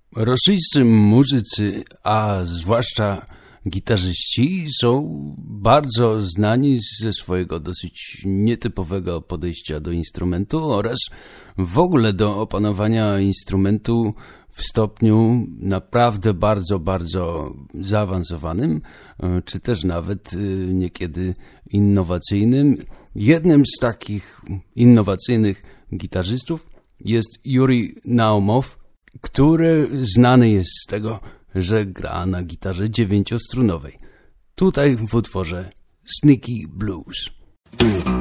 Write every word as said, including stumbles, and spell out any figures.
Rosyjscy muzycy, a zwłaszcza gitarzyści, są bardzo znani ze swojego dosyć nietypowego podejścia do instrumentu oraz w ogóle do opanowania instrumentu w stopniu naprawdę bardzo, bardzo zaawansowanym, czy też nawet niekiedy innowacyjnym. Jednym z takich innowacyjnych gitarzystów jest Yuri Naumow, który znany jest z tego, że gra na gitarze dziewięciostrunowej. Tutaj w utworze Sneaky Blues.